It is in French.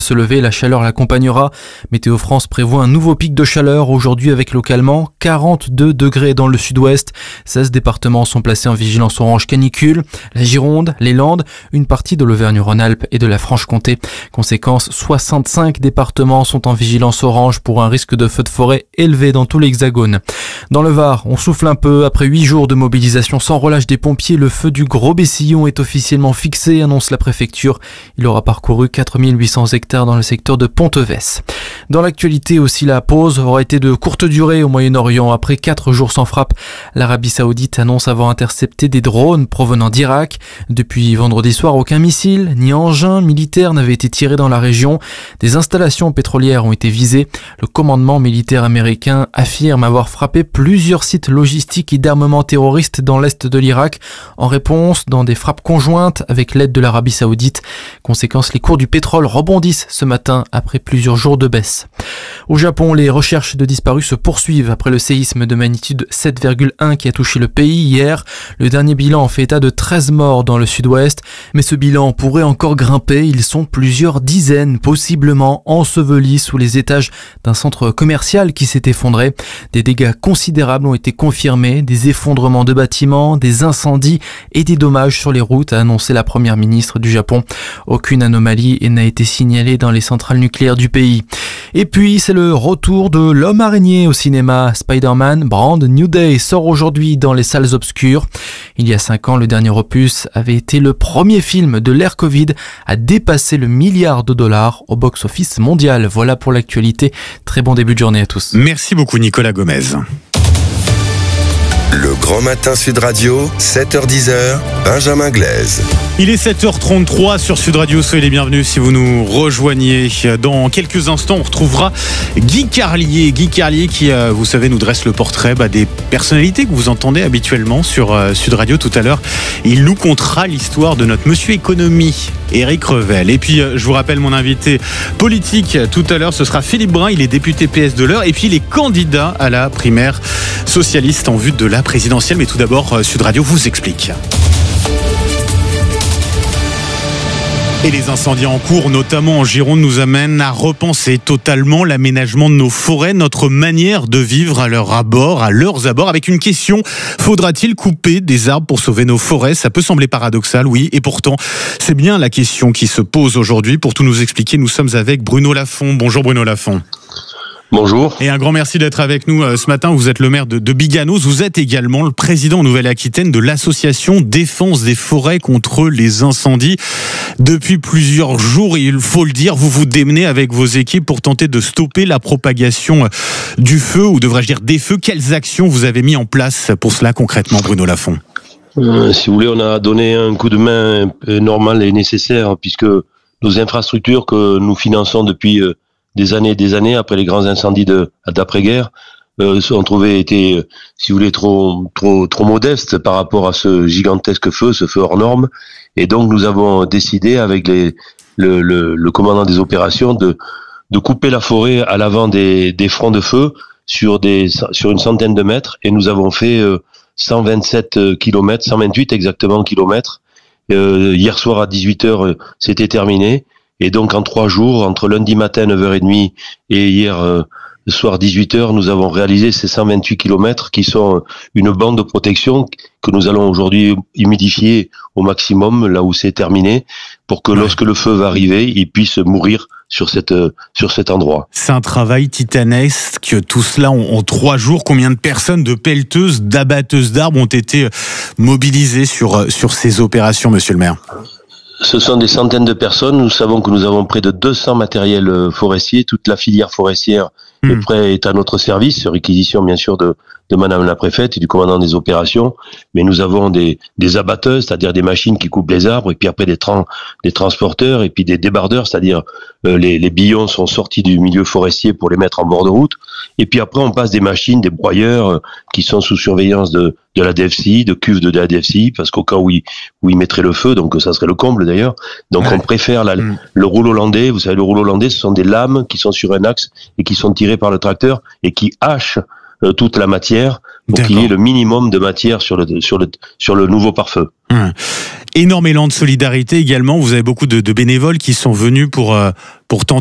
Se lever, la chaleur l'accompagnera. Météo France prévoit un nouveau pic de chaleur aujourd'hui avec localement 42 degrés dans le sud-ouest. 16 départements sont placés en vigilance orange canicule. La Gironde, les Landes, une partie de l'Auvergne-Rhône-Alpes et de la Franche-Comté. Conséquence, 65 départements sont en vigilance orange pour un risque de feu de forêt élevé dans tout l'Hexagone. Dans le Var, on souffle un peu. Après 8 jours de mobilisation sans relâche des pompiers, le feu du Gros Bessillon est officiellement fixé, annonce la préfecture. Il aura parcouru 4800 hectares dans le secteur de Ponteves. Dans l'actualité aussi, la pause aura été de courte durée au Moyen-Orient. Après 4 jours sans frappe, l'Arabie Saoudite annonce avoir intercepté des drones provenant d'Irak. Depuis vendredi soir, aucun missile ni engin militaire n'avait été tiré dans la région. Des installations pétrolières ont été visées. Le commandement militaire américain affirme avoir frappé plusieurs sites logistiques et d'armement terroristes dans l'est de l'Irak en réponse dans des frappes conjointes avec l'aide de l'Arabie Saoudite. Conséquence, les cours du pétrole rebondissent ce matin après plusieurs jours de baisse. Au Japon, les recherches de disparus se poursuivent après le séisme de magnitude 7,1 qui a touché le pays hier. Le dernier bilan fait état de 13 morts dans le sud-ouest, mais ce bilan pourrait encore grimper. Ils sont plusieurs dizaines, possiblement ensevelis sous les étages d'un centre commercial qui s'est effondré. Des dégâts considérables ont été confirmés, des effondrements de bâtiments, des incendies et des dommages sur les routes, a annoncé la première ministre du Japon. Aucune anomalie n'a été signalée dans les centrales nucléaires du pays. Et puis, c'est le retour de l'homme araignée au cinéma. Spider-Man Brand New Day sort aujourd'hui dans les salles obscures. Il y a 5 ans, le dernier opus avait été le premier film de l'ère Covid à dépasser le $1 milliard au box-office mondial. Voilà pour l'actualité. Très bon début de journée à tous. Merci beaucoup Nicolas Gomez. Le Grand Matin Sud Radio, 7h-10h, Benjamin Glaise. Il est 7h33 sur Sud Radio, soyez les bienvenus si vous nous rejoignez. Dans quelques instants, on retrouvera Guy Carlier. Guy Carlier qui, vous savez, nous dresse le portrait des personnalités que vous entendez habituellement sur Sud Radio tout à l'heure. Il nous contera l'histoire de notre monsieur économie, Éric Revel. Et puis, je vous rappelle mon invité politique tout à l'heure, ce sera Philippe Brun, il est député PS de l'Eure et puis il est candidat à la primaire socialiste en vue de la présidentielle. Mais tout d'abord, Sud Radio vous explique. Et les incendies en cours, notamment en Gironde, nous amènent à repenser totalement l'aménagement de nos forêts, notre manière de vivre à leurs abords, avec une question: faudra-t-il couper des arbres pour sauver nos forêts? Ça peut sembler paradoxal, oui, et pourtant, c'est bien la question qui se pose aujourd'hui. Pour tout nous expliquer, nous sommes avec Bruno Lafont. Bonjour Bruno Lafont. Bonjour. Et un grand merci d'être avec nous ce matin. Vous êtes le maire de Biganos. Vous êtes également le président en Nouvelle-Aquitaine de l'association Défense des forêts contre les incendies. Depuis plusieurs jours, il faut le dire, vous vous démenez avec vos équipes pour tenter de stopper la propagation du feu, ou devrais-je dire des feux. Quelles actions vous avez mis en place pour cela concrètement, Bruno Lafont? Si vous voulez, on a donné un coup de main normal et nécessaire, puisque nos infrastructures que nous finançons depuis des années après les grands incendies d'après-guerre ont été, si vous voulez, trop modestes par rapport à ce gigantesque feu, ce feu hors norme. Et donc nous avons décidé avec le commandant des opérations de couper la forêt à l'avant des fronts de feu sur une centaine de mètres, et nous avons fait 127 km, 128 exactement kilomètres. Hier soir à 18h, c'était terminé. Et donc en 3 jours, entre lundi matin 9h30 et hier soir 18h, nous avons réalisé ces 128 km qui sont une bande de protection que nous allons aujourd'hui humidifier au maximum là où c'est terminé, pour que lorsque le feu va arriver, il puisse mourir sur cet endroit. C'est un travail titanesque, tout cela en 3 jours. Combien de personnes, de pelleteuses, d'abatteuses d'arbres ont été mobilisées sur ces opérations, monsieur le maire? Ce sont des centaines de personnes. Nous savons que nous avons près de 200 matériels forestiers. Toute la filière forestière est à notre service, réquisition bien sûr de madame la préfète et du commandant des opérations. Mais nous avons des abatteuses, c'est-à-dire des machines qui coupent les arbres, et puis après des transporteurs, et puis des débardeurs, c'est-à-dire les billons sont sortis du milieu forestier pour les mettre en bord de route. Et puis après on passe des machines, des broyeurs qui sont sous surveillance de la DFCI, de cuves de la DFCI, parce qu'au cas où ils mettraient le feu, donc ça serait le comble d'ailleurs. Donc on préfère le rouleau hollandais. Vous savez, le rouleau hollandais, ce sont des lames qui sont sur un axe et qui sont tirées par le tracteur et qui hachent toute la matière pour qu'il y ait le minimum de matière sur le nouveau pare-feu. Énorme élan de solidarité également. Vous avez beaucoup de bénévoles qui sont venus pour tenter